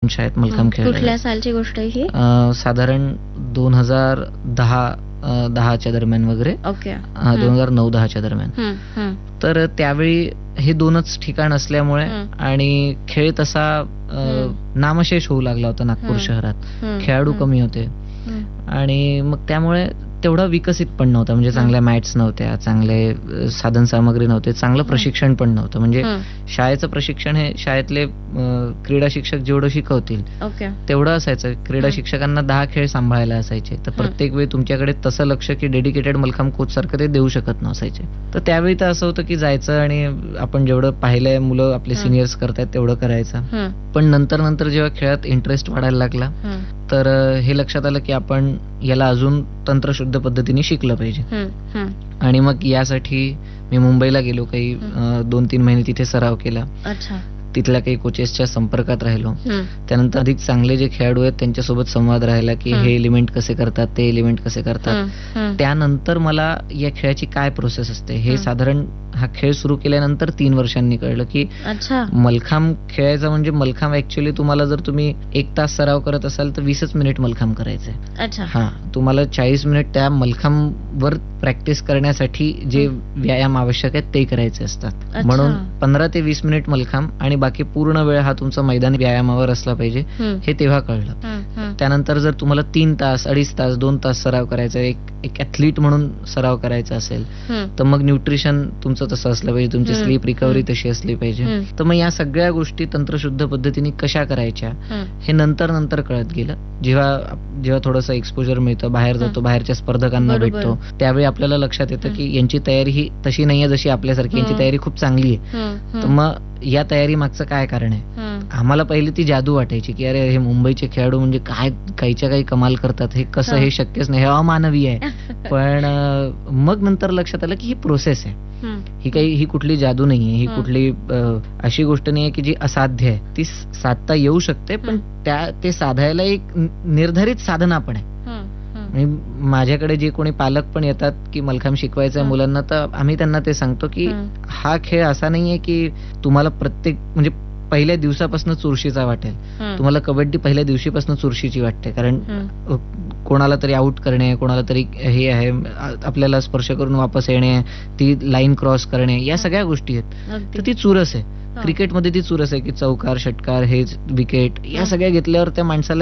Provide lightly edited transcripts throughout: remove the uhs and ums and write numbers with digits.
शाळेत मल्लखांब खेळायला. कुठल्या सालची गोष्ट आहे ही? साधारण 2010च्या दरम्यान वगैरे. ओके. 2009-10च्या दरम्यान. तर त्यावेळी हे 2च ठिकाण असल्यामुळे आणि खेळ तसा नामशेष होऊ लागला होता नागपूर शहरात. खेळाडू कमी होते आणि मग त्यामुळे तेवढा विकसित पण नव्हता. म्हणजे चांगल्या मॅट्स नव्हत्या, चांगले साधन सामग्री नव्हते, चांगलं प्रशिक्षण पण नव्हतं. म्हणजे शाळेचं प्रशिक्षण हे शाळेतले क्रीडा शिक्षक जेवढं शिकवतील तेवढं असायचं. क्रीडा शिक्षकांना 10 खेळ सांभाळायला असायचे. तर प्रत्येक वेळी तुमच्याकडे तसं लक्ष की डेडिकेटेड मल्लखांब कोच सारखं ते देऊ शकत नसायचे. तर त्यावेळी तर असं होतं की जायचं आणि आपण जेवढं पाहिलंय मुलं आपले सिनियर्स करतायत तेवढं करायचं. पण नंतर जेव्हा खेळात इंटरेस्ट वाढायला लागला तर हे लक्षात आलं की आपण याला अजून तंत्रशुद्ध पद्धतीने शिकलं पाहिजे. आणि मग यासाठी मी मुंबईला गेलो. काही 2-3 महिने तिथे सराव केला. तिथल्या काही कोचेसच्या संपर्कात राहिलो. त्यानंतर अधिक चांगले जे खेळाडू आहेत त्यांच्यासोबत संवाद राहिला की हे एलिमेंट कसे करतात, ते एलिमेंट कसे करतात. त्यानंतर मला या खेळाची काय प्रोसेस असते हे साधारण हा खेळ सुरू केल्यानंतर 3 वर्षांनी कळलं की मल्लखांब खेळायचा म्हणजे मल्लखांब ऍक्च्युअली तुम्हाला जर तुम्ही 1 तास सराव करत असाल तर 20च मिनिट मल्लखांब करायचंय. तुम्हाला 40 मिनिट त्या मल्लखांब वर प्रॅक्टिस करण्यासाठी जे व्यायाम आवश्यक आहेत ते करायचे असतात. म्हणून 15 ते 20 मिनिट मल्लखांब आणि बाकी पूर्ण वेळ हा तुमचा मैदानी व्यायामावर असला पाहिजे हे तेव्हा कळलं. त्यानंतर जर तुम्हाला 3 तास, 2.5 तास, 2 तास सराव करायचा, एक ऍथलीट म्हणून सराव करायचा असेल तर मग न्यूट्रिशन तुमचं तसं असलं पाहिजे, तुमची स्लीप रिकव्हरी तशी असली पाहिजे. तर मग या सगळ्या गोष्टी तंत्रशुद्ध पद्धतीने कशा करायच्या हे नंतर कळत गेलं. जेव्हा थोडंसं एक्सपोजर मिळतं, बाहेर जातो, बाहेरच्या स्पर्धकांना भेटतो, त्यावेळी आपल्याला लक्षात येतं की यांची तयारी ही तशी नाहीये जशी आपल्यासारखी. यांची तयारी खूप चांगली आहे. तर मग या तयारी मागचं काय कारण आहे? आम्हाला पहिली ती जादू वाटायची की अरे हे मुंबईचे खेळाडू म्हणजे काय काहीच्या काही कमाल करतात, हे कसं, हे शक्यच नाही, हे अमानवीय आहे. पण मग नंतर लक्षात आलं की ही प्रोसेस आहे. ही कुठली जादू नाहीये, ही कुठली अशी गोष्ट नाहीये की जी असाध्य आहे. ती साधता येऊ शकते, पण ते साधायला एक निर्धारित साधना पण आहे. माझ्याकडे जे कोणी पालक पण येतात की मल्लखांब शिकवायचं आहे मुलांना, तर आम्ही त्यांना ते सांगतो की हा खेळ असा नाहीये की तुम्हाला प्रत्येक म्हणजे पहिल्या दिवसापासून चुरशीचा वाटेल. तुम्हाला कबड्डी पहिल्या दिवशीपासून चुरशीची वाटते, कारण कोणाला तरी आउट करणे, कोणाला तरी हे आहे, आपल्याला स्पर्श करून वापस येणे, ती लाईन क्रॉस करणे, या सगळ्या गोष्टी आहेत. तर ती चुरस आहे. क्रिकेटमध्ये ती चुरस आहे की चौकार, षटकार, हेच विकेट, या सगळ्या घेतल्यावर त्या माणसाला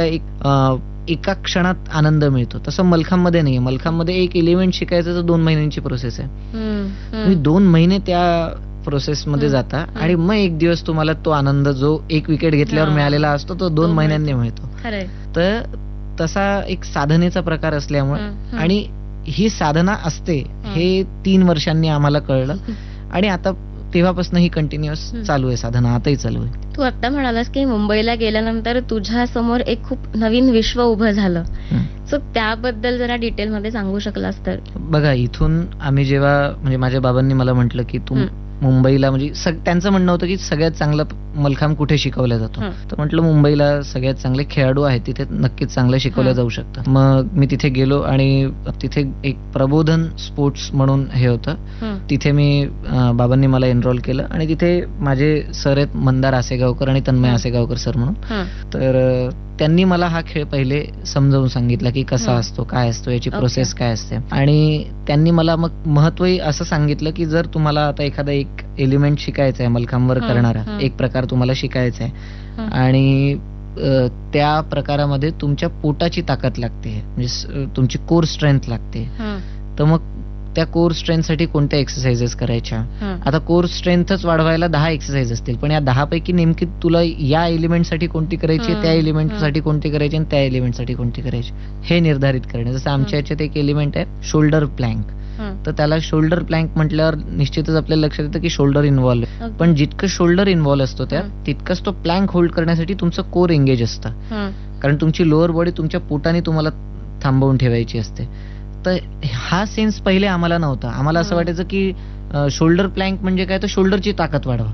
एका क्षणात आनंद मिळतो. तसं मल्लखांबमध्ये नाहीये. मल्लखांबमध्ये एक एलिमेंट शिकायचं तर 2 महिन्यांची प्रोसेस आहे. तुम्ही 2 महिने त्या प्रोसेस मध्ये जाता आणि मग एक दिवस तुम्हाला तो आनंद जो एक विकेट घेतल्यावर मिळालेला असतो तो 2 महिन्यांनी मिळतो. तर तसा एक साधनेचा प्रकार असल्यामुळे आणि ही साधना असते हे 3 वर्षांनी आम्हाला कळलं आणि आता तेव्हापासून ही कंटिन्युअस चालू आहे साधना, आताही चालू आहे. तू आता म्हणालास की मुंबईला गेल्यानंतर तुझ्या समोर एक खूप नवीन विश्व उभं झालं. सो त्याबद्दल जरा डिटेल मध्ये सांगू शकलास तर. बघा, इथून आम्ही जेव्हा म्हणजे माझ्या बाबांनी मला म्हटलं की तू मुंबईला, म्हणजे त्यांचं म्हणणं होतं की सगळ्यात चांगलं मल्लखांब कुठे शिकवला जातो, तर म्हटलं मुंबईला सगळ्यात चांगले खेळाडू आहेत, तिथे नक्कीच चांगलं शिकवलं जाऊ शकतं. मग मी तिथे गेलो आणि तिथे एक प्रबोधन स्पोर्ट्स म्हणून हे होतं, तिथे मी बाबांनी मला एनरोल केलं आणि तिथे माझे सर आहेत मंदार आसेगावकर आणि तन्मय आसेगावकर सर म्हणून. तर त्यांनी मला हा खेळ पहिले समजावून सांगितला की कसा असतो, काय असतो, याची प्रोसेस काय असते. आणि त्यांनी मला मग महत्वही असं सांगितलं की जर तुम्हाला आता एखादा एक एलिमेंट शिकायचा आहे, मल्लखांबवर करणारा एक प्रकार तुम्हाला शिकायचा आहे आणि त्या प्रकारामध्ये तुमच्या पोटाची ताकद लागते, म्हणजे तुमची कोर स्ट्रेंथ लागते. तर मग त्या कोर स्ट्रेंथसाठी कोणत्या एक्सरसाइजेस करायच्या. आता कोर स्ट्रेंथच वाढवायला 10 एक्सरसाइज असतील, पण या 10 पैकी नेमकी तुला या एलिमेंटसाठी कोणती करायची, त्या एलिमेंटसाठी कोणती करायची आणि त्या एलिमेंटसाठी कोणती करायची हे निर्धारित करणे. जसं आमच्या याच्यात एक एलिमेंट आहे शोल्डर प्लँक, तर त्याला शोल्डर प्लँक म्हटल्यावर निश्चितच आपल्याला लक्षात येतं की शोल्डर इन्व्हॉल्व, पण जितकं शोल्डर इन्व्हॉल्व असतो त्यात तितकंच तो प्लँक होल्ड करण्यासाठी तुमचं कोर एंगेज असतं, कारण तुमची लोअर बॉडी तुमच्या पोटाने तुम्हाला थांबवून ठेवायची असते. तर हा सेन्स पहिले आम्हाला नव्हता. आम्हाला असं वाटायचं की शोल्डर प्लँक म्हणजे काय, तर शोल्डरची ताकद वाढवा.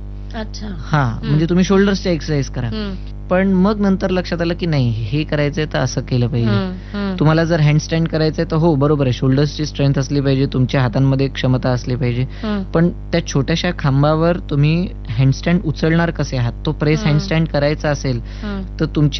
म्हणजे तुम्ही शोल्डर्सची एक्सरसाइज करा. पण मग नंतर लक्षात आलं की नाही, हे करायचंय तर असं केलं पाहिजे. तुम्हाला जर हँडस्टँड करायचंय तर हो बरोबर आहे, शोल्डर्सची स्ट्रेंथ असली पाहिजे, तुमच्या हातांमध्ये क्षमता असली पाहिजे, पण त्या छोट्याशा खांबावर तुम्ही हँडस्टँड उचलणार कसे आहात, तो प्रेस हँडस्टँड करायचा असेल तर तुमच्या